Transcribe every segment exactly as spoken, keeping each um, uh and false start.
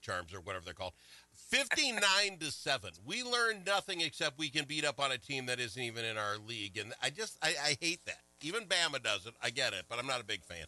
charms or whatever they're called. fifty-nine to seven. We learned nothing except we can beat up on a team that isn't even in our league. And I just, I, I hate that. Even Bama does it. I get it, but I'm not a big fan.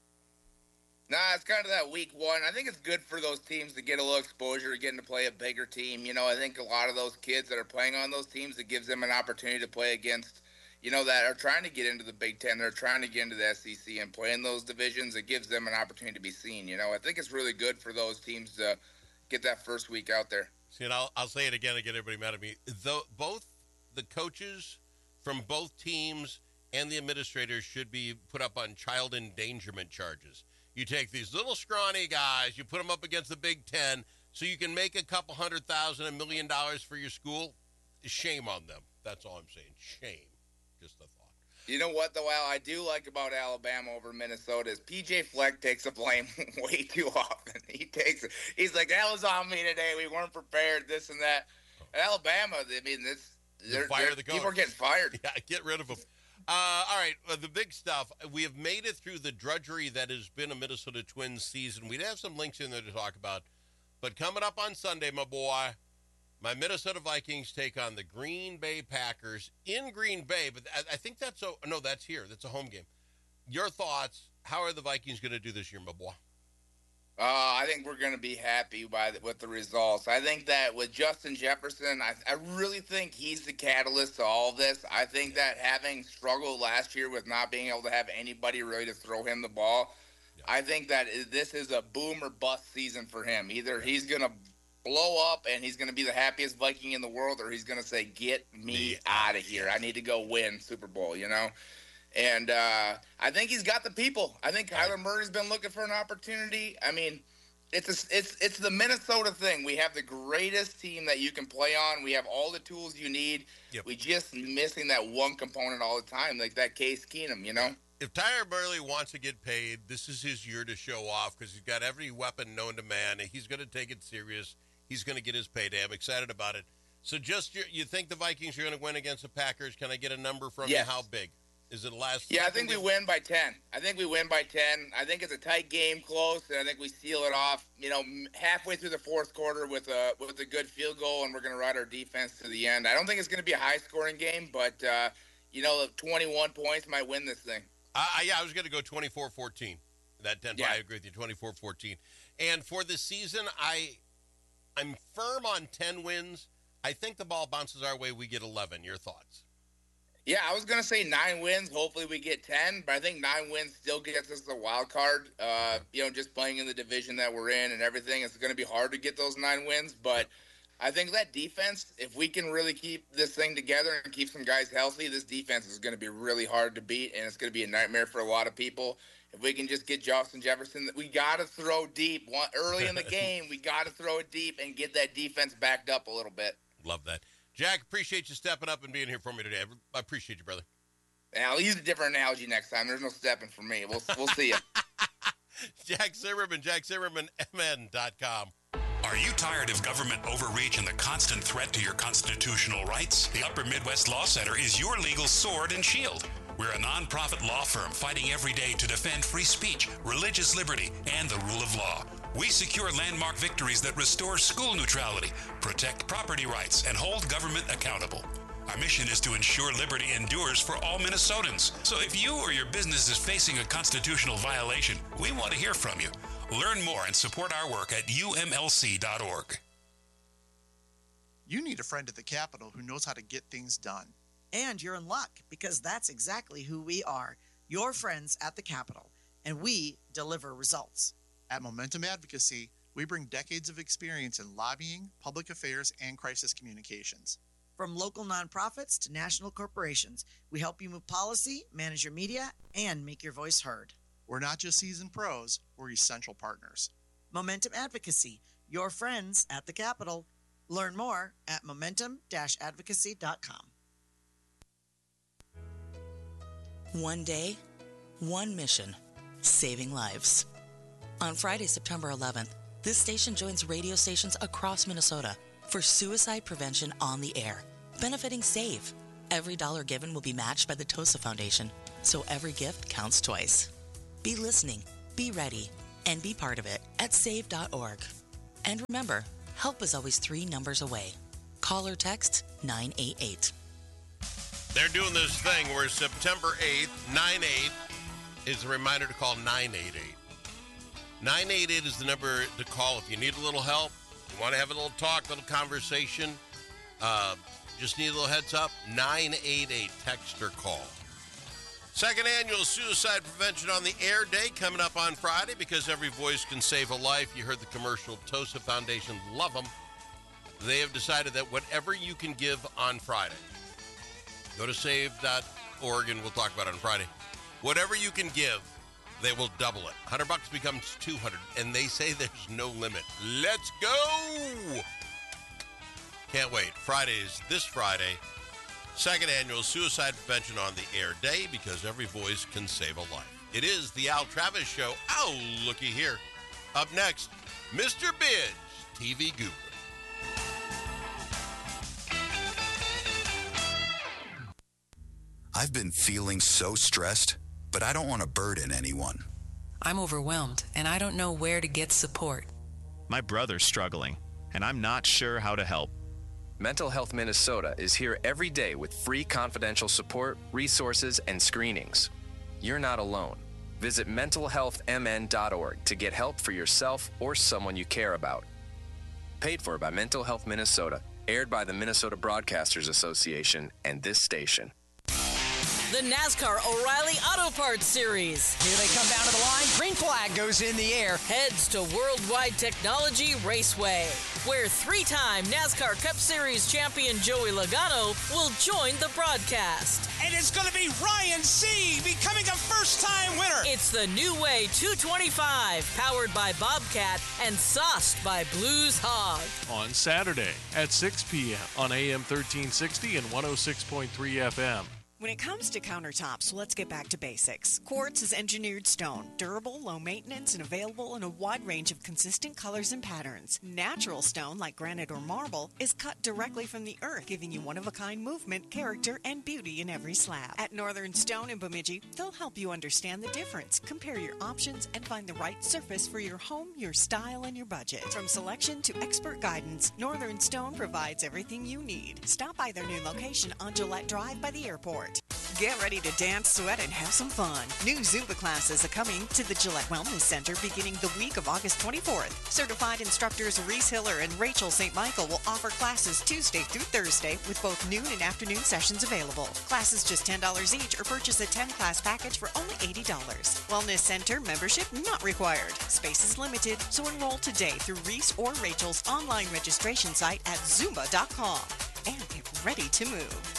Nah, it's kind of that week one. I think it's good for those teams to get a little exposure, getting to play a bigger team. You know, I think a lot of those kids that are playing on those teams, it gives them an opportunity to play against, you know, that are trying to get into the Big Ten. They're trying to get into the S E C and play in those divisions. It gives them an opportunity to be seen. You know, I think it's really good for those teams to get that first week out there. See, and I'll, I'll say it again and get everybody mad at me. Though both the coaches from both teams and the administrators should be put up on child endangerment charges. You take these little scrawny guys, you put them up against the Big Ten so you can make a couple hundred thousand, a million dollars for your school. Shame on them. That's all I'm saying. Shame. Just a thought. You know what, though, Al, I do like about Alabama over Minnesota is P J Fleck takes the blame way too often. He takes it. He's like, that was on me today. We weren't prepared, this and that. At Alabama, I mean, this, they're, fire they're, the people coach. are getting fired. Yeah, get rid of them. Uh, all right, uh, the big stuff. We have made it through the drudgery that has been a Minnesota Twins season. We'd have some links in there to talk about. But coming up on Sunday, my boy, my Minnesota Vikings take on the Green Bay Packers in Green Bay. But I, I think that's, a, no, that's here. That's a home game. Your thoughts, how are the Vikings going to do this year, my boy? Uh, I think we're going to be happy by the, with the results. I think that with Justin Jefferson, I, I really think he's the catalyst to all of this. I think that having struggled last year with not being able to have anybody really to throw him the ball, yeah. I think that this is a boom or bust season for him. Either he's going to blow up and he's going to be the happiest Viking in the world, or he's going to say, get me out of here. I need to go win Super Bowl, you know? And uh, I think he's got the people. I think Kyler Murray's been looking for an opportunity. I mean, it's a, it's it's the Minnesota thing. We have the greatest team that you can play on. We have all the tools you need. Yep. We just missing that one component all the time, like that Case Keenum, you know? If Tyler Burley wants to get paid, this is his year to show off because he's got every weapon known to man. He's going to take it serious. He's going to get his payday. I'm excited about it. So just you, you think the Vikings are going to win against the Packers? Can I get a number from yes. you? How big? Is it the last? Yeah, I think we win by ten. I think we win by ten. I think it's a tight game, close, and I think we seal it off. You know, halfway through the fourth quarter with a with a good field goal, and we're going to ride our defense to the end. I don't think it's going to be a high scoring game, but uh, you know, twenty-one points might win this thing. Uh, yeah, I was going to go twenty-four fourteen. That ten. Yeah. I agree with you. twenty-four fourteen. And for the season, I I'm firm on ten wins. I think the ball bounces our way. We get eleven. Your thoughts? Yeah, I was going to say nine wins. Hopefully we get ten, but I think nine wins still gets us the wild card. Uh, you know, just playing in the division that we're in and everything, it's going to be hard to get those nine wins. But I think that defense, if we can really keep this thing together and keep some guys healthy, this defense is going to be really hard to beat, and it's going to be a nightmare for a lot of people. If we can just get Justin Jefferson, we got to throw deep. One, early in the game, we got to throw it deep and get that defense backed up a little bit. Love that. Jack, appreciate you stepping up and being here for me today. I appreciate you, brother. Yeah, I'll use a different analogy next time. There's no stepping for me. We'll we'll see you. Jack Zimmerman, jack zimmerman m n dot com. Are you tired of government overreach and the constant threat to your constitutional rights? The Upper Midwest Law Center is your legal sword and shield. We're a nonprofit law firm fighting every day to defend free speech, religious liberty, and the rule of law. We secure landmark victories that restore school neutrality, protect property rights, and hold government accountable. Our mission is to ensure liberty endures for all Minnesotans. So if you or your business is facing a constitutional violation, we want to hear from you. Learn more and support our work at u m l c dot org. You need a friend at the Capitol who knows how to get things done. And you're in luck, because that's exactly who we are, your friends at the Capitol, and we deliver results. At Momentum Advocacy, we bring decades of experience in lobbying, public affairs, and crisis communications. From local nonprofits to national corporations, we help you move policy, manage your media, and make your voice heard. We're not just seasoned pros, we're essential partners. Momentum Advocacy, your friends at the Capitol. Learn more at momentum dash advocacy dot com. One day, one mission, saving lives. On Friday, September eleventh, this station joins radio stations across Minnesota for suicide prevention on the air, benefiting SAVE. Every dollar given will be matched by the Tosa Foundation, so every gift counts twice. Be listening, be ready, and be part of it at save dot org. And remember, help is always three numbers away. Call or text nine eight eight. They're doing this thing where September eighth, nine eight, is a reminder to call nine eight eight. nine eight eight is the number to call if you need a little help, you want to have a little talk, a little conversation, uh, just need a little heads up, nine eight eight, text or call. Second annual Suicide Prevention on the Air Day coming up on Friday because every voice can save a life. You heard the commercial. TOSA Foundation, love them. They have decided that whatever you can give on Friday, go to save dot org and we'll talk about it on Friday. Whatever you can give, they will double it. one hundred bucks becomes two hundred, and they say there's no limit. Let's go! Can't wait. Fridays, this Friday, second annual Suicide Prevention on the Air Day because every voice can save a life. It is the Al Travis Show. Oh, looky here. Up next, Mister Bidge, T V Guru. I've been feeling so stressed, but I don't want to burden anyone. I'm overwhelmed, and I don't know where to get support. My brother's struggling, and I'm not sure how to help. Mental Health Minnesota is here every day with free confidential support, resources, and screenings. You're not alone. Visit mental health m n dot org to get help for yourself or someone you care about. Paid for by Mental Health Minnesota, aired by the Minnesota Broadcasters Association and this station. The NASCAR O'Reilly Auto Parts Series. Here they come down to the line. Green flag goes in the air. Heads to Worldwide Technology Raceway, where three-time NASCAR Cup Series champion Joey Logano will join the broadcast. And it's going to be Ryan Sieg becoming a first-time winner. It's the New Way two twenty-five, powered by Bobcat and sauced by Blues Hog. On Saturday at six p.m. on A M thirteen sixty and one oh six point three F M. When it comes to countertops, let's get back to basics. Quartz is engineered stone, durable, low maintenance, and available in a wide range of consistent colors and patterns. Natural stone, like granite or marble, is cut directly from the earth, giving you one-of-a-kind movement, character, and beauty in every slab. At Northern Stone in Bemidji, they'll help you understand the difference, compare your options, and find the right surface for your home, your style, and your budget. From selection to expert guidance, Northern Stone provides everything you need. Stop by their new location on Gillette Drive by the airport. Get ready to dance, sweat, and have some fun. New Zumba classes are coming to the Gillette Wellness Center beginning the week of August twenty-fourth. Certified instructors Reese Hiller and Rachel Saint Michael will offer classes Tuesday through Thursday with both noon and afternoon sessions available. Classes just ten dollars each or purchase a ten-class package for only eighty dollars. Wellness Center membership not required. Space is limited, so enroll today through Reese or Rachel's online registration site at zumba dot com and get ready to move.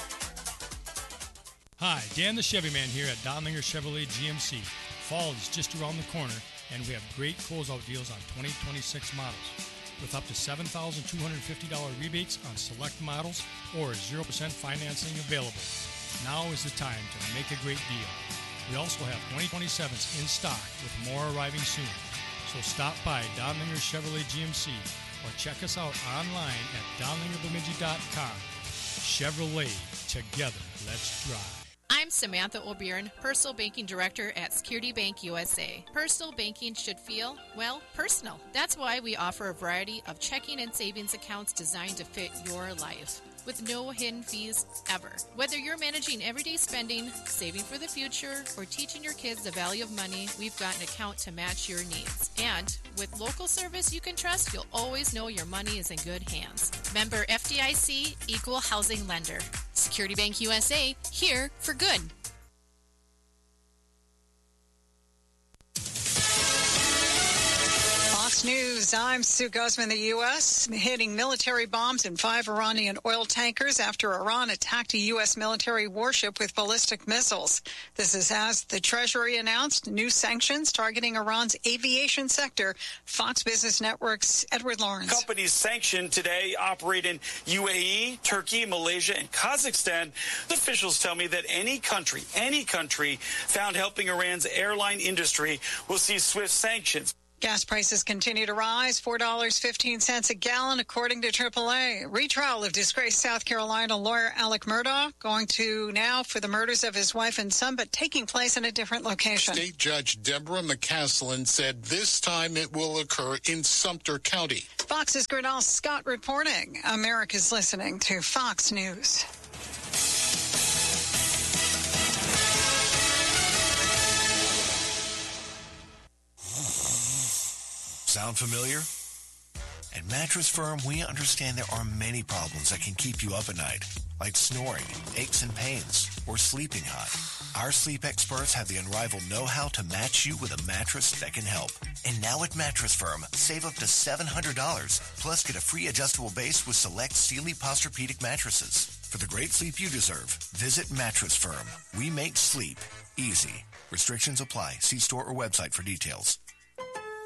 Hi, Dan the Chevy Man here at Donlinger Chevrolet G M C. Fall is just around the corner, and we have great closeout deals on twenty twenty-six models, with up to seven thousand two hundred fifty dollars rebates on select models or zero percent financing available. Now is the time to make a great deal. We also have twenty twenty-sevens in stock with more arriving soon. So stop by Donlinger Chevrolet G M C or check us out online at donlinger bemidji dot com. Chevrolet, together, let's drive. I'm Samantha O'Byrne, Personal Banking Director at Security Bank U S A. Personal banking should feel, well, personal. That's why we offer a variety of checking and savings accounts designed to fit your life, with no hidden fees ever. Whether you're managing everyday spending, saving for the future, or teaching your kids the value of money, we've got an account to match your needs. And with local service you can trust, you'll always know your money is in good hands. Member F D I C, Equal Housing Lender. Security Bank U S A, here for good. Fox News, I'm Sue Guzman. The U S hitting military bombs in five Iranian oil tankers after Iran attacked a U S military warship with ballistic missiles. This is as the Treasury announced new sanctions targeting Iran's aviation sector. Fox Business Network's Edward Lawrence. Companies sanctioned today operate in U A E, Turkey, Malaysia, and Kazakhstan. Officials tell me that any country, any country found helping Iran's airline industry will see swift sanctions. Gas prices continue to rise, four dollars and fifteen cents a gallon, according to triple A. Retrial of disgraced South Carolina lawyer Alec Murdaugh, going to now for the murders of his wife and son, but taking place in a different location. State Judge Deborah McCaslin said this time it will occur in Sumter County. Fox's Gerdal Scott reporting. America's listening to Fox News. Sound familiar? At Mattress Firm, we understand there are many problems that can keep you up at night, like snoring, aches and pains, or sleeping hot. Our sleep experts have the unrivaled know-how to match you with a mattress that can help. And now at Mattress Firm, save up to seven hundred dollars, plus get a free adjustable base with select Sealy Posturepedic mattresses. For the great sleep you deserve, visit Mattress Firm. We make sleep easy. Restrictions apply. See store or website for details.